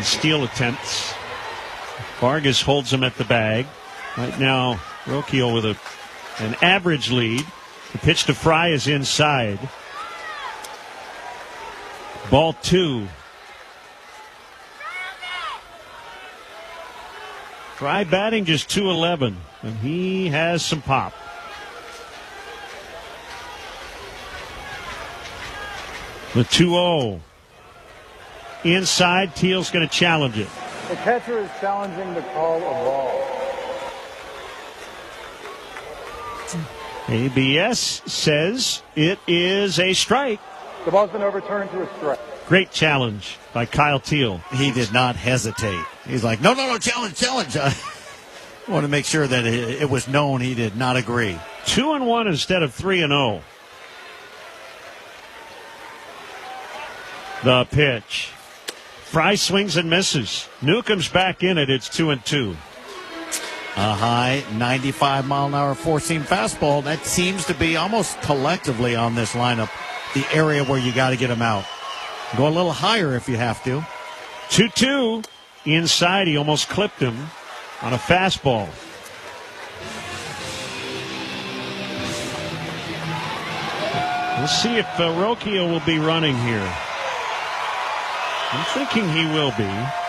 steal attempts. Vargas holds him at the bag. Right now, Rocchio with an average lead. The pitch to Fry is inside. Ball 2. Fry batting just .211, and he has some pop. The 2-0. Inside, Teal's going to challenge it. The catcher is challenging the call of ball. ABS says it is a strike. The ball's been overturned to a strike. Great challenge by Kyle Teal. He did not hesitate. He's like, no, challenge. I want to make sure that it was known he did not agree. 2-1 instead of 3-0. The pitch. Fry swings and misses. Newcomb's back in it. It's 2-2. A high 95-mile-an-hour four-seam fastball. That seems to be almost collectively on this lineup the area where you got to get him out. Go a little higher if you have to. 2-2. Inside, he almost clipped him on a fastball. We'll see if Rocchio will be running here. I'm thinking he will be.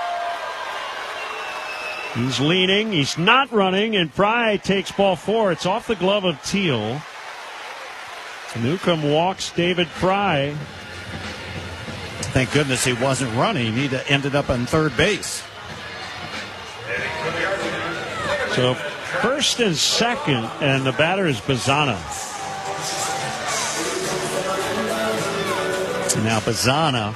He's leaning. He's not running, and Fry takes ball 4. It's off the glove of Teal. Newcomb walks David Fry. Thank goodness he wasn't running. He ended up on third base. So first and second, and the batter is Bazzana. Now Bazzana,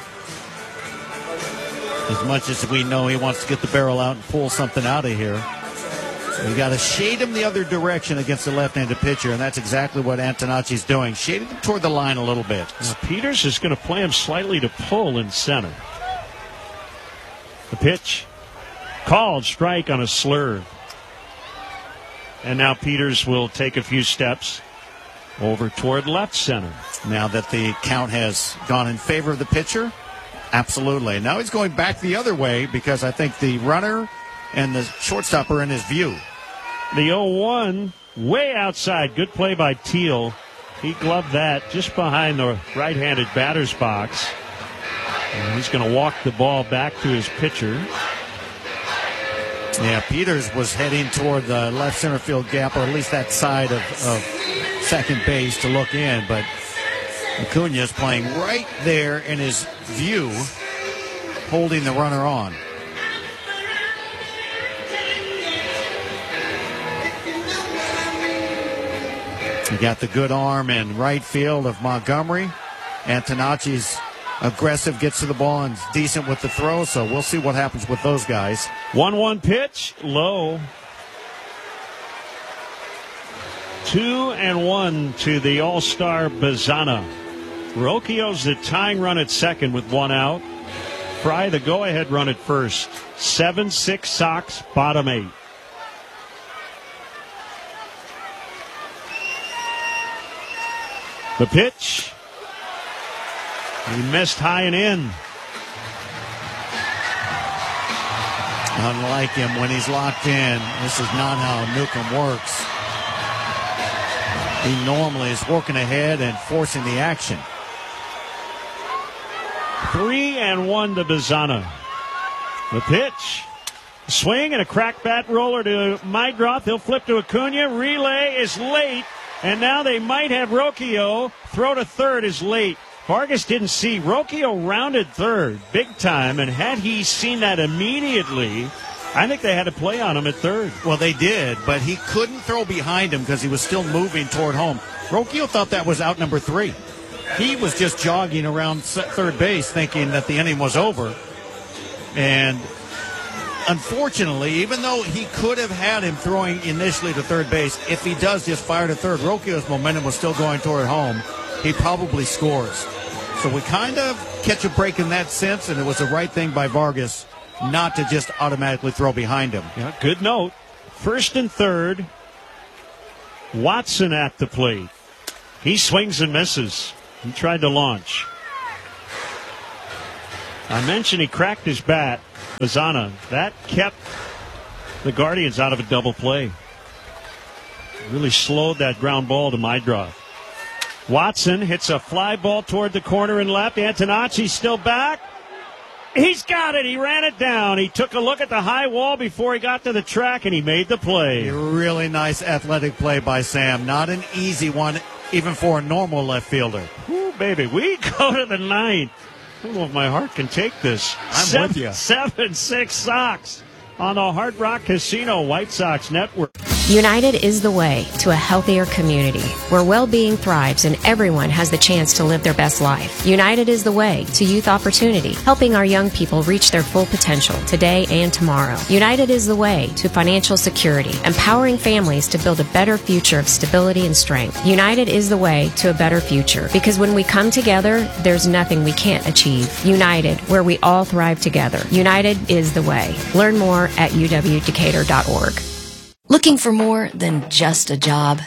as much as we know he wants to get the barrel out and pull something out of here, you got to shade him the other direction against the left-handed pitcher, and that's exactly what Antonacci's doing. Shaded him toward the line a little bit. Now Peters is going to play him slightly to pull in center. The pitch. Called strike on a slur. And now Peters will take a few steps over toward left center. Now that the count has gone in favor of the pitcher, absolutely. Now he's going back the other way because I think the runner and the shortstop are in his view. The 0-1 way outside. Good play by Teal. He gloved that just behind the right-handed batter's box. And he's going to walk the ball back to his pitcher. Yeah, Peters was heading toward the left center field gap, or at least that side of second base to look in. But Acuna is playing right there in his view, holding the runner on. You got the good arm in right field of Montgomery. Antonacci's aggressive, gets to the ball, and is decent with the throw, so we'll see what happens with those guys. 1-1 pitch, low. 2-1 to the all-star Bazzana. Rocchio's the tying run at second with 1 out. Fry the go-ahead run at first. 7-6 Sox, bottom 8. The pitch. He missed high and in. Unlike him, when he's locked in, this is not how Newcomb works. He normally is working ahead and forcing the action. 3-1 to Bazzana. The pitch. Swing and a crack bat roller to Meidroth. He'll flip to Acuna. Relay is late. And now they might have Rocchio. Throw to third is late. Vargas didn't see. Rocchio rounded third big time, and had he seen that immediately, I think they had to play on him at third. Well, they did, but he couldn't throw behind him because he was still moving toward home. Rocchio thought that was out number 3. He was just jogging around third base thinking that the inning was over. And unfortunately, even though he could have had him throwing initially to third base, if he does just fire to third, Rocchio's momentum was still going toward home. He probably scores. So we kind of catch a break in that sense, and it was the right thing by Vargas not to just automatically throw behind him. Yeah, good note. First and third, Watson at the plate. He swings and misses. He tried to launch. I mentioned he cracked his bat. Bazana. That kept the Guardians out of a double play. Really slowed that ground ball to Maidroff. Watson hits a fly ball toward the corner and left. Antonacci still back. He's got it. He ran it down. He took a look at the high wall before he got to the track, and he made the play. A really nice athletic play by Sam. Not an easy one, even for a normal left fielder. Ooh, baby, we go to the ninth. I don't know if my heart can take this. I'm with you. 7-6 Sox on the Hard Rock Casino White Sox Network. United is the way to a healthier community where well-being thrives and everyone has the chance to live their best life. United is the way to youth opportunity, helping our young people reach their full potential today and tomorrow. United is the way to financial security, empowering families to build a better future of stability and strength. United is the way to a better future because when we come together, there's nothing we can't achieve. United, where we all thrive together. United is the way. Learn more at uwdecatur.org. Looking for more than just a job?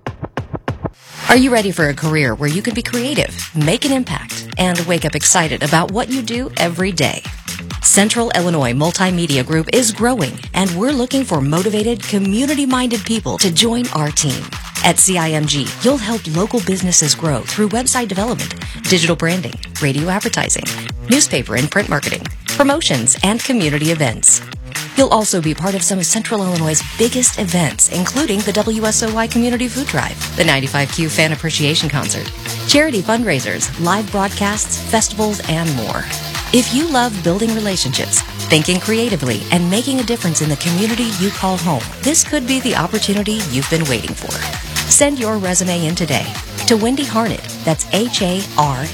Are you ready for a career where you can be creative, make an impact, and wake up excited about what you do every day? Central Illinois Multimedia Group is growing, and we're looking for motivated, community-minded people to join our team. At CIMG, you'll help local businesses grow through website development, digital branding, radio advertising, newspaper and print marketing, promotions, and community events. You'll also be part of some of Central Illinois' biggest events, including the WSOY Community Food Drive, the 95Q Fan Appreciation Concert, charity fundraisers, live broadcasts, festivals, and more. If you love building relationships, thinking creatively, and making a difference in the community you call home, this could be the opportunity you've been waiting for. Send your resume in today to Wendy Harned, that's HARNED,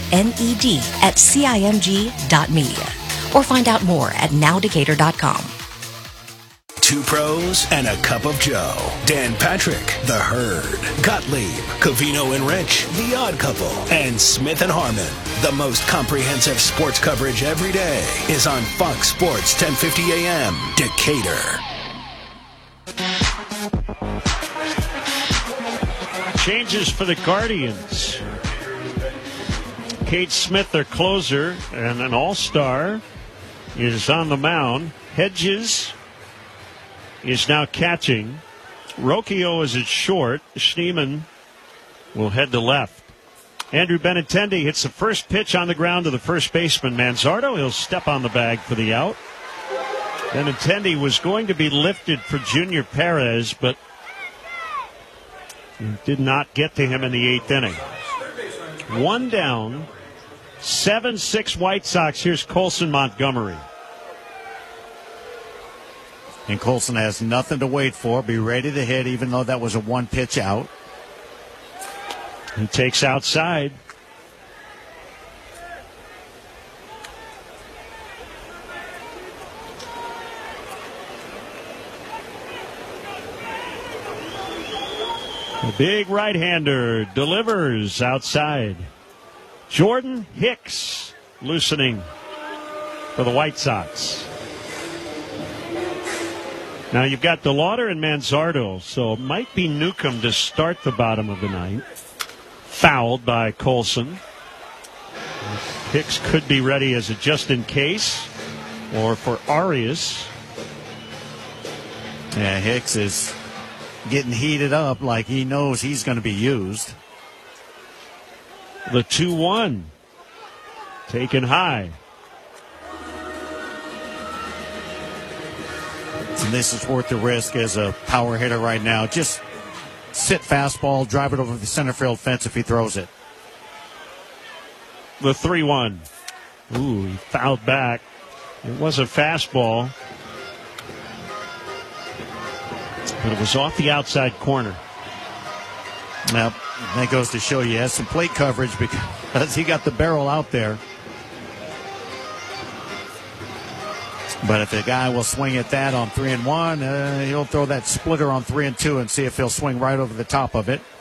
at CIMG.media, or find out more at nowdecatur.com. Two pros and a cup of Joe. Dan Patrick, The Herd. Gottlieb, Covino and Rich, The Odd Couple. And Smith and Harmon. The most comprehensive sports coverage every day is on Fox Sports 1050 AM, Decatur. Changes for the Guardians. Cade Smith, their closer, and an all-star, is on the mound. Hedges is now catching. Rocchio is at short. Schneemann will head to left. Andrew Benintendi hits the first pitch on the ground to the first baseman, Manzardo. He'll step on the bag for the out. Benintendi was going to be lifted for Junior Perez, but it did not get to him in the eighth inning. One down, 7-6 White Sox. Here's Colson Montgomery. And Colson has nothing to wait for. Be ready to hit, even though that was a one pitch out. He takes outside. A big right-hander delivers outside. Jordan Hicks loosening for the White Sox. Now you've got DeLauder and Manzardo, so it might be Newcomb to start the bottom of the ninth. Fouled by Colson. Hicks could be ready as a just-in-case or for Arias. Yeah, Hicks is getting heated up like he knows he's going to be used. The 2-1 taken high. And this is worth the risk as a power hitter right now. Just sit fastball, drive it over the center field fence if he throws it. The 3-1. Ooh, he fouled back. It was a fastball, but it was off the outside corner. Now, that goes to show you he has some plate coverage because he got the barrel out there. But if the guy will swing at that on 3-1, he'll throw that splitter on 3-2 and see if he'll swing right over the top of it.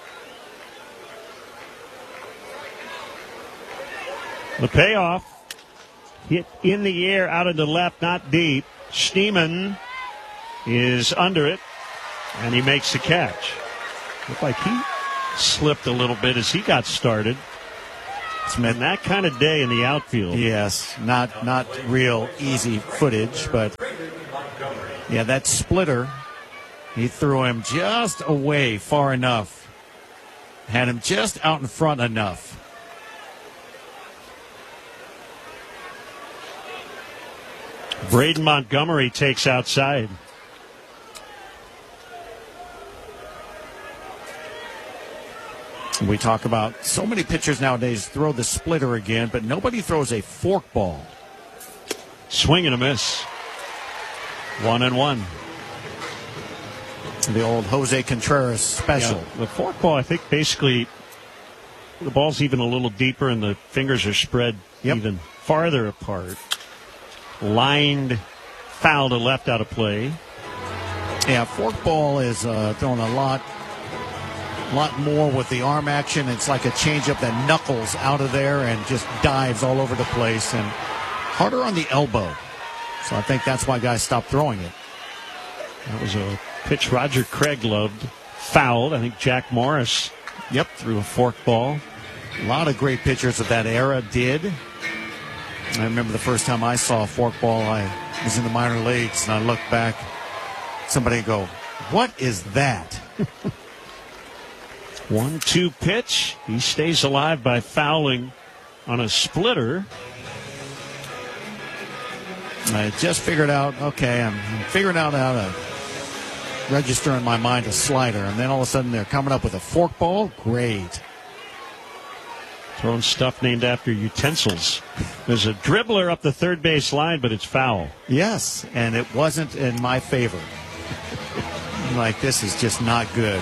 The payoff hit in the air out into left, not deep. Schneemann is under it, and he makes the catch. Looked like he slipped a little bit as he got started. Smith. And that kind of day in the outfield. Yes, not real easy footage, but yeah, that splitter, he threw him just away far enough. Had him just out in front enough. Braden Montgomery takes outside. We talk about so many pitchers nowadays throw the splitter again, but nobody throws a forkball. Swing and a miss. 1-1. The old Jose Contreras special. Yeah, the forkball, I think, basically the ball's even a little deeper and the fingers are spread even farther apart. Lined foul to left out of play. Yeah, forkball is thrown a lot more with the arm action. It's like a changeup that knuckles out of there and just dives all over the place, and harder on the elbow. So I think that's why guys stopped throwing it. That was a pitch Roger Craig loved. Fouled. I think Jack Morris threw a forkball. A lot of great pitchers of that era did. I remember the first time I saw a forkball, I was in the minor leagues, and I looked back, somebody go, "What is that?" 1-2 pitch. He stays alive by fouling on a splitter. I just figured out, okay, I'm figuring out how to register in my mind a slider, and then all of a sudden they're coming up with a forkball. Great. Throwing stuff named after utensils. There's a dribbler up the third base line, but it's foul. Yes, and it wasn't in my favor. Like, this is just not good.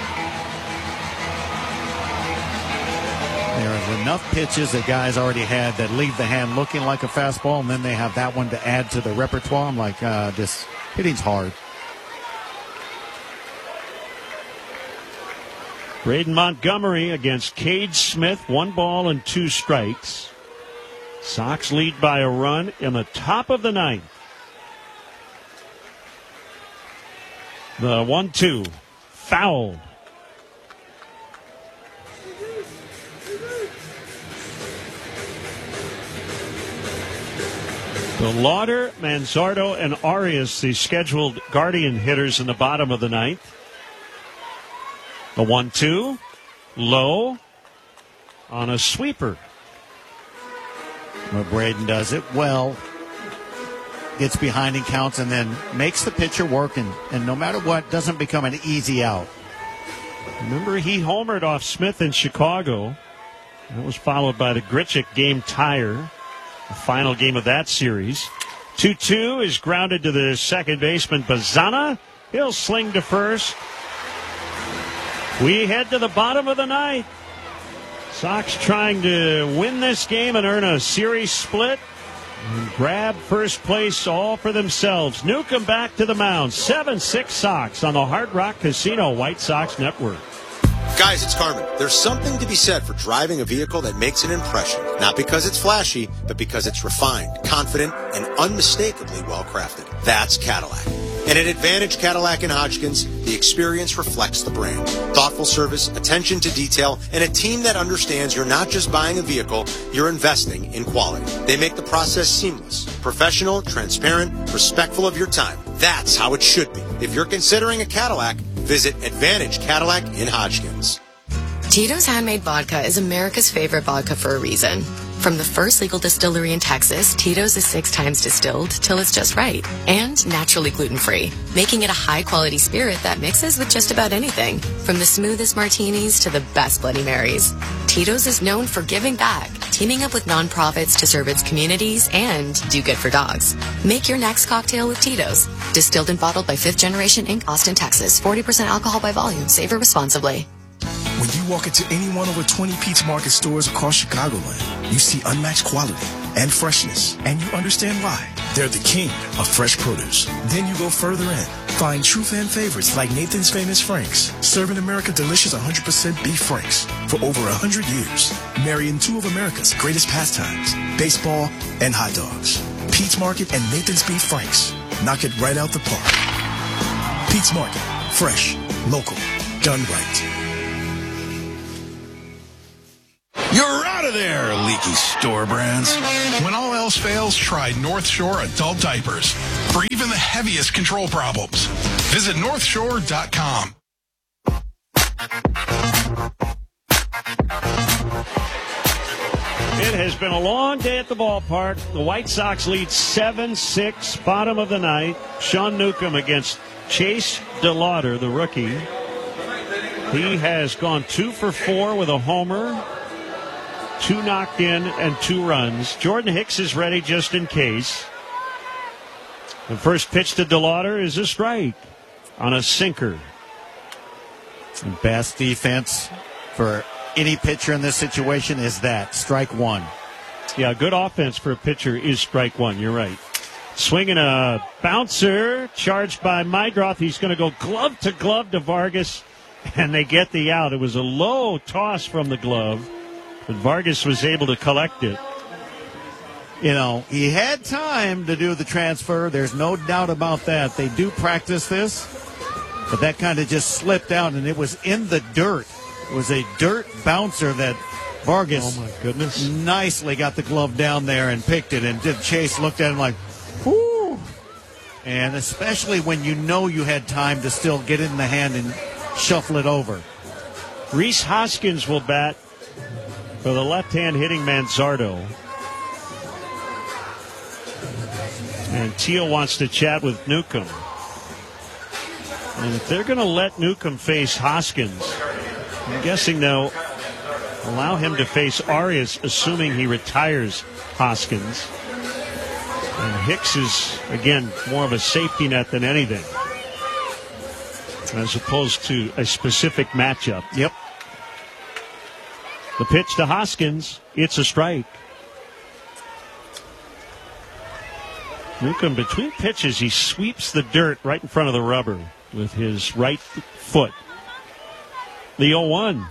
There's enough pitches that guys already had that leave the hand looking like a fastball, and then they have that one to add to the repertoire. I'm like, this hitting's hard. Braden Montgomery against Cade Smith. 1 ball and 2 strikes. Sox lead by a run in the top of the 9th. The 1-2. Foul. The Lauder, Manzardo, and Arias, the scheduled Guardian hitters in the bottom of the 9th. The 1-2, low on a sweeper. Well, Braden does it well. Gets behind and counts, and then makes the pitcher work, and no matter what, doesn't become an easy out. Remember, he homered off Smith in Chicago. That was followed by the Grichuk game tire, the final game of that series. 2-2 is grounded to the second baseman, Bazana. He'll sling to first. We head to the bottom of the 9th. Sox trying to win this game and earn a series split and grab first place all for themselves. Newcomb back to the mound. 7-6 Sox on the Hard Rock Casino White Sox Network. Guys, it's Carmen. There's something to be said for driving a vehicle that makes an impression. Not because it's flashy, but because it's refined, confident, and unmistakably well-crafted. That's Cadillac. And at Advantage Cadillac in Hodgkins, the experience reflects the brand. Thoughtful service, attention to detail, and a team that understands you're not just buying a vehicle, you're investing in quality. They make the process seamless, professional, transparent, respectful of your time. That's how it should be. If you're considering a Cadillac, visit Advantage Cadillac in Hodgkins. Tito's Handmade Vodka is America's favorite vodka for a reason. From the first legal distillery in Texas, Tito's is 6 times distilled till it's just right. And naturally gluten-free, making it a high-quality spirit that mixes with just about anything. From the smoothest martinis to the best Bloody Marys. Tito's is known for giving back, teaming up with nonprofits to serve its communities and do good for dogs. Make your next cocktail with Tito's. Distilled and bottled by 5th Generation Inc., Austin, Texas. 40% alcohol by volume. Savor responsibly. When you walk into any one of over 20 Pete's Market stores across Chicagoland, you see unmatched quality and freshness, and you understand why. They're the king of fresh produce. Then you go further in. Find true fan favorites like Nathan's Famous Franks, serving America delicious 100% beef franks for over 100 years, marrying 2 of America's greatest pastimes, baseball and hot dogs. Pete's Market and Nathan's Beef Franks knock it right out the park. Pete's Market, fresh, local, done right. You're out of there, leaky store brands. When all else fails, try North Shore Adult Diapers for even the heaviest control problems. Visit NorthShore.com. It has been a long day at the ballpark. The White Sox lead 7-6, bottom of the ninth. Sean Newcomb against Chase DeLauder, the rookie. He has gone 2 for 4 with a homer, 2 knocked in, and 2 runs. Jordan Hicks is ready just in case. The first pitch to DeLauder is a strike on a sinker. And best defense for any pitcher in this situation is that strike one. Yeah, good offense for a pitcher is strike one. You're right. Swinging a bouncer, charged by Meidroth. He's going to go glove to Vargas, and they get the out. It was a low toss from the glove, but Vargas was able to collect it. You know, he had time to do the transfer. There's no doubt about that. They do practice this, but that kind of just slipped out, and it was in the dirt. It was a dirt bouncer that Vargas, oh my goodness, nicely got the glove down there and picked it. And Chase looked at him like, whoo. And especially when you know you had time to still get it in the hand and shuffle it over. Rhys Hoskins will bat for the left-hand hitting Manzardo. And Teal wants to chat with Newcomb. And if they're going to let Newcomb face Hoskins, I'm guessing they'll allow him to face Arias, assuming he retires Hoskins. And Hicks is, again, more of a safety net than anything, as opposed to a specific matchup. Yep. The pitch to Hoskins, it's a strike. Newcomb, between pitches, he sweeps the dirt right in front of the rubber with his right foot. The 0-1.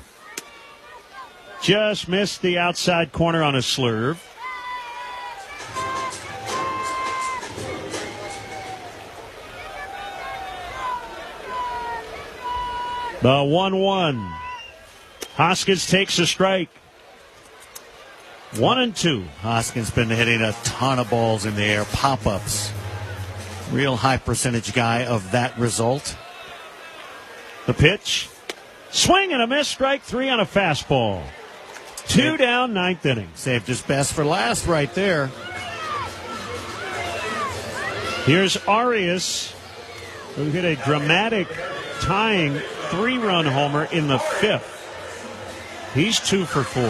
Just missed the outside corner on a slurve. The 1-1. Hoskins takes a strike. 1-2. Hoskins been hitting a ton of balls in the air, pop-ups. Real high percentage guy of that result. The pitch. Swing and a miss, strike 3 on a fastball. 2 down, ninth inning. Saved his best for last right there. Here's Arias, who hit a dramatic tying 3-run homer in the 5th. He's 2 for 4.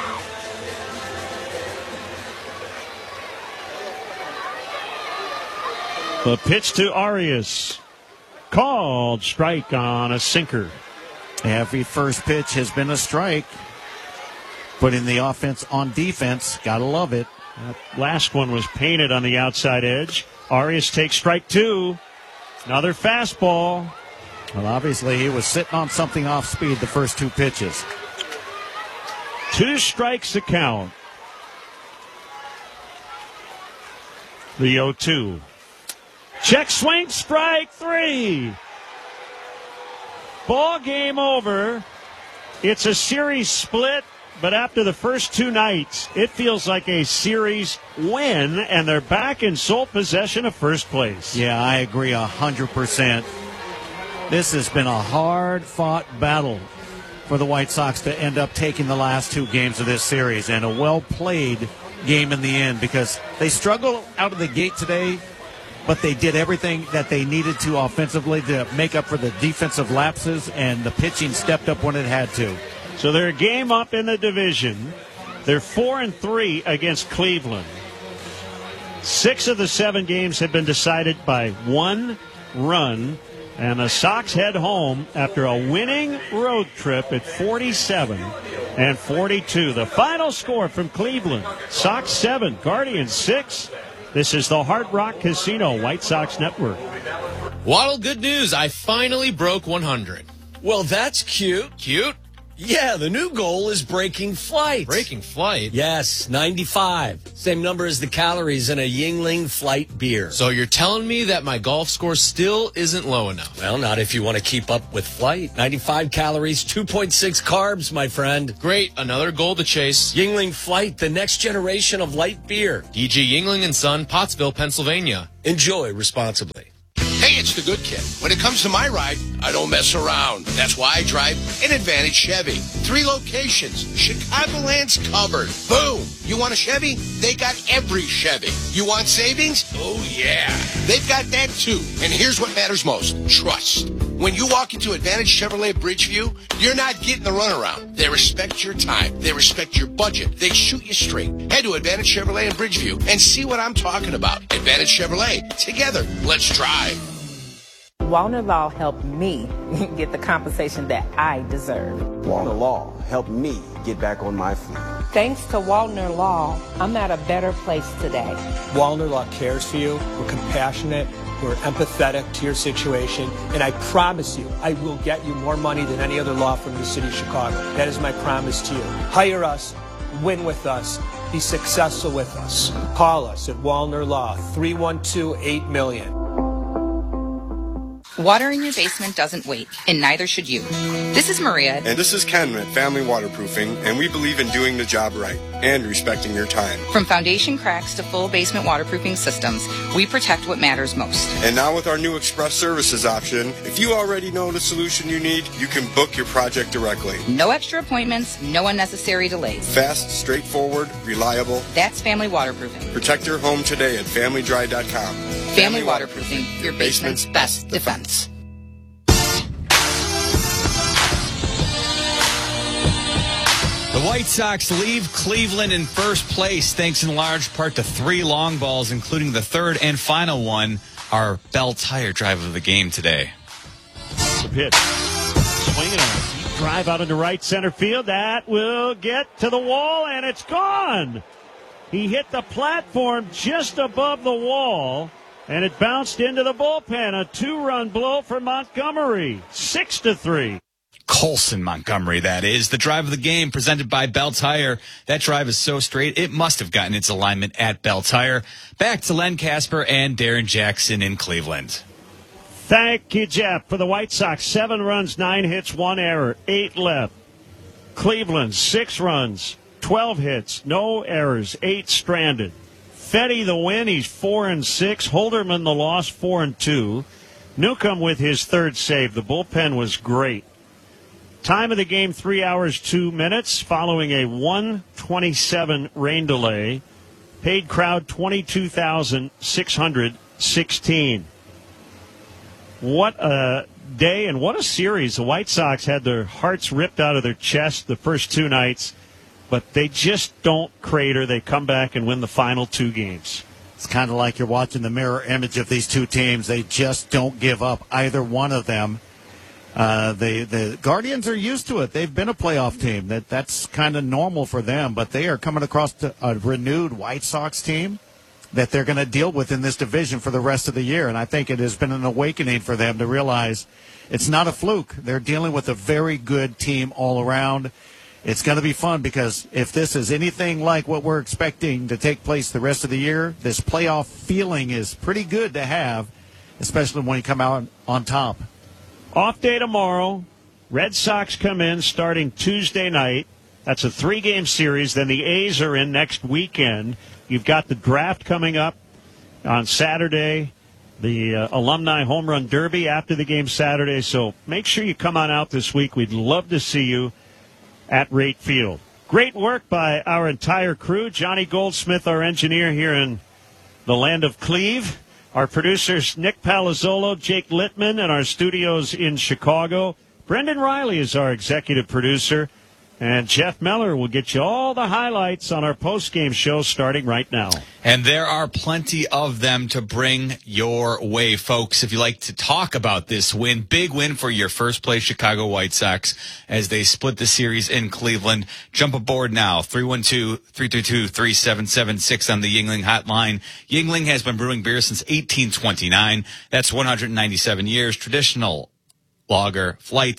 The pitch to Arias. Called strike on a sinker. Every first pitch has been a strike. Putting the offense on defense. Gotta love it. That last one was painted on the outside edge. Arias takes strike 2. Another fastball. Well, obviously he was sitting on something off speed the first 2 pitches. 2 strikes to count. The 0-2. Check swing, strike 3. Ball game over. It's a series split, but after the first 2 nights, it feels like a series win, and they're back in sole possession of first place. Yeah, I agree 100%. This has been a hard-fought battle for the White Sox to end up taking the last 2 games of this series, and a well-played game in the end, because they struggled out of the gate today, but they did everything that they needed to offensively to make up for the defensive lapses, and the pitching stepped up when it had to. So they're a game up in the division. They're 4-3 against Cleveland. 6 of the 7 games have been decided by 1 run, and the Sox head home after a winning road trip at 47-42. The final score from Cleveland: Sox 7, Guardians 6. This is the Hard Rock Casino White Sox Network. Waddle, good news. I finally broke 100. Well, that's cute. Cute? Yeah, the new goal is breaking flight. Breaking flight? Yes, 95. Same number as the calories in a Yingling Flight beer. So you're telling me that my golf score still isn't low enough? Well, not if you want to keep up with flight. 95 calories, 2.6 carbs, my friend. Great, another goal to chase. Yingling Flight, the next generation of light beer. DG Yingling and Son, Pottsville, Pennsylvania. Enjoy responsibly. Hey, it's the good kid. When it comes to my ride, I don't mess around. That's why I drive an Advantage Chevy. 3 locations. Chicagoland's covered. Boom. You want a Chevy? They got every Chevy. You want savings? Oh, yeah. They've got that, too. And here's what matters most. Trust. When you walk into Advantage Chevrolet Bridgeview, you're not getting the runaround. They respect your time. They respect your budget. They shoot you straight. Head to Advantage Chevrolet in Bridgeview and see what I'm talking about. Advantage Chevrolet. Together, let's drive. Wallner Law helped me get the compensation that I deserve. Wallner Law helped me get back on my feet. Thanks to Wallner Law, I'm at a better place today. Wallner Law cares for you. We're compassionate. We're empathetic to your situation. And I promise you, I will get you more money than any other law firm in the city of Chicago. That is my promise to you. Hire us, win with us, be successful with us. Call us at Wallner Law, 312-8-million. Water in your basement doesn't wait, and neither should you. This is Maria. And this is Ken at Family Waterproofing, and we believe in doing the job right and respecting your time. From foundation cracks to full basement waterproofing systems, we protect what matters most. And now with our new Express Services option, if you already know the solution you need, you can book your project directly. No extra appointments, no unnecessary delays. Fast, straightforward, reliable. That's Family Waterproofing. Protect your home today at FamilyDry.com. Family Waterproofing, your basement's best defense. The White Sox leave Cleveland in first place thanks in large part to 3 long balls, including the third and final one, our Bell Tire drive of the game today. The pitch. Swinging on a deep drive out into right center field. That will get to the wall, and it's gone. He hit the platform just above the wall, and it bounced into the bullpen. A 2-run blow for Montgomery. 6-3. Colson Montgomery, that is. The drive of the game presented by Bell Tire. That drive is so straight, it must have gotten its alignment at Bell Tire. Back to Len Casper and Darren Jackson in Cleveland. Thank you, Jeff. For the White Sox, 7 runs, 9 hits, 1 error, 8 left. Cleveland, 6 runs, 12 hits, no errors, 8 stranded. Fetty the win, he's 4-6. Holderman the loss, 4-2. Newcomb with his 3rd save. The bullpen was great. Time of the game, 3 hours, 2 minutes, following a 1:27 rain delay. Paid crowd, 22,616. What a day and what a series. The White Sox had their hearts ripped out of their chest the first 2 nights, but they just don't crater. They come back and win the final 2 games. It's kind of like you're watching the mirror image of these 2 teams. They just don't give up, either one of them. The Guardians are used to it. They've been a playoff team. That's kind of normal for them, but they are coming across a renewed White Sox team that they're going to deal with in this division for the rest of the year. And I think it has been an awakening for them to realize it's not a fluke. They're dealing with a very good team all around. It's going to be fun because if this is anything like what we're expecting to take place the rest of the year, this playoff feeling is pretty good to have, especially when you come out on top. Off day tomorrow. Red Sox come in starting Tuesday night. That's a 3-game series. Then the A's are in next weekend. You've got the draft coming up on Saturday, the Alumni Home Run Derby after the game Saturday. So make sure you come on out this week. We'd love to see you at Rate Field. Great work by our entire crew. Johnny Goldsmith, our engineer here in the land of Cleve. Our producers, Nick Palazzolo, Jake Littman, and our studios in Chicago. Brendan Riley is our executive producer. And Jeff Meller will get you all the highlights on our post-game show starting right now. And there are plenty of them to bring your way, folks. If you like to talk about this win, big win for your first-place Chicago White Sox as they split the series in Cleveland. Jump aboard now, 312-332-3776 on the Yingling hotline. Yingling has been brewing beer since 1829. That's 197 years. Traditional lager, flight,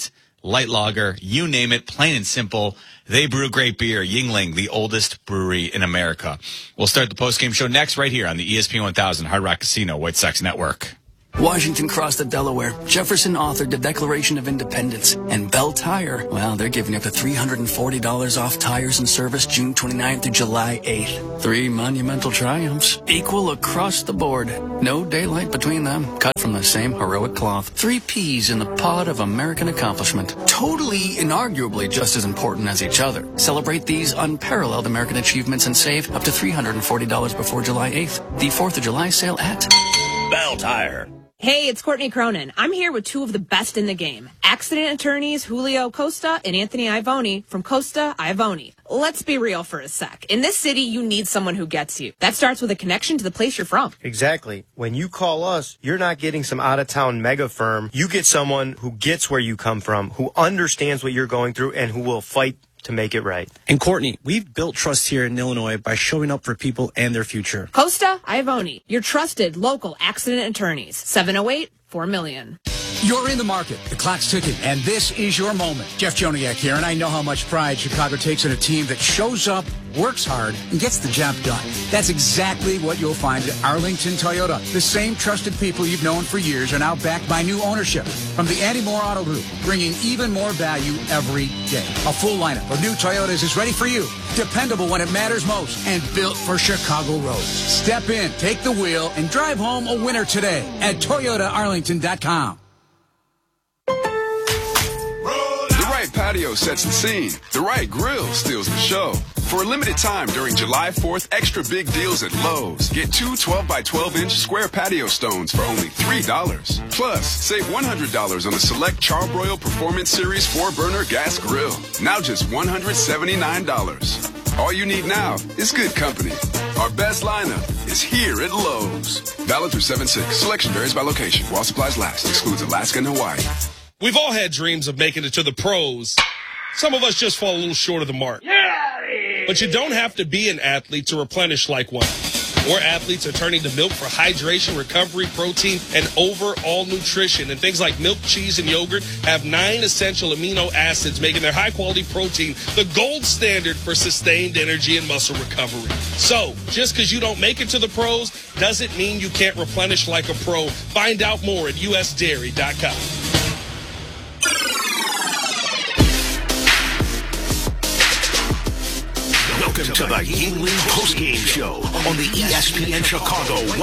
light lager, you name it, plain and simple. They brew great beer. Yuengling, the oldest brewery in America. We'll start the postgame show next right here on the ESPN 1000 Hard Rock Casino White Sox Network. Washington crossed the Delaware. Jefferson authored the Declaration of Independence. And Bell Tire, well, they're giving up to $340 off tires and service June 29th through July 8th. 3 monumental triumphs, equal across the board. No daylight between them. Cut from the same heroic cloth. 3 P's in the pod of American accomplishment. Totally, inarguably just as important as each other. Celebrate these unparalleled American achievements and save up to $340 before July 8th. The 4th of July sale at Bell Tire. Hey, it's Courtney Cronin. I'm here with 2 of the best in the game. Accident attorneys Julio Costa and Anthony Ivoni from Costa Ivoni. Let's be real for a sec. In this city, you need someone who gets you. That starts with a connection to the place you're from. Exactly. When you call us, you're not getting some out-of-town mega firm. You get someone who gets where you come from, who understands what you're going through, and who will fight to make it right. And Courtney, we've built trust here in Illinois by showing up for people and their future. Costa Ivoni, your trusted local accident attorneys. 708-4million. You're in the market. The clock's ticking, and this is your moment. Jeff Joniak here, and I know how much pride Chicago takes in a team that shows up, works hard, and gets the job done. That's exactly what you'll find at Arlington Toyota. The same trusted people you've known for years are now backed by new ownership from the Andy Moore Auto Group, bringing even more value every day. A full lineup of new Toyotas is ready for you. Dependable when it matters most, and built for Chicago roads. Step in, take the wheel, and drive home a winner today at ToyotaArlington.com. The right patio sets the scene. The right grill steals the show. For a limited time during July 4th, extra big deals at Lowe's. Get 2 12-by-12-inch square patio stones for only $3. Plus, save $100 on the select Charbroil Performance Series 4-burner gas grill. Now just $179. All you need now is good company. Our best lineup is here at Lowe's. Valid through 7/6. Selection varies by location. While supplies last. Excludes Alaska and Hawaii. We've all had dreams of making it to the pros. Some of us just fall a little short of the mark. But you don't have to be an athlete to replenish like one. More athletes are turning to milk for hydration, recovery, protein, and overall nutrition. And things like milk, cheese, and yogurt have 9 essential amino acids, making their high-quality protein the gold standard for sustained energy and muscle recovery. So, just because you don't make it to the pros doesn't mean you can't replenish like a pro. Find out more at usdairy.com. Welcome to the Yuengling postgame show on the ESPN Chicago